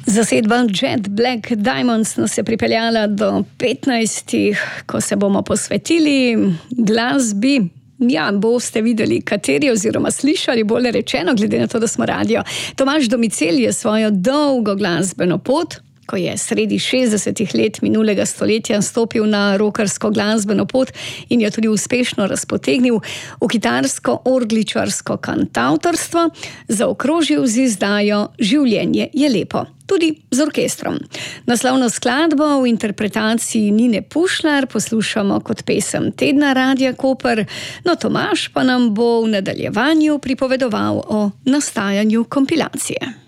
Zasedba Jet Black Diamonds nas je pripeljala do 15, ko se bomo posvetili glasbi. Ja, boste videli, kateri oziroma slišali, bolje rečeno, glede na to, da smo radio. Tomaž Domicel je svojo dolgo glasbeno pot, ko je sredi 60 let minulega stoletja stopil na rockersko glasbeno pot in jo tudi uspešno razpotegnil v kitarsko-orgličarsko kantavtorstvo, zaokrožil z izdajo Življenje je lepo. Tudi z orkestrom. Naslovno skladbo v interpretaciji Nine Pušlar poslušamo kot pesem tedna Radia Koper, no Tomaž pa nam bo v nadaljevanju pripovedoval o nastajanju kompilacije.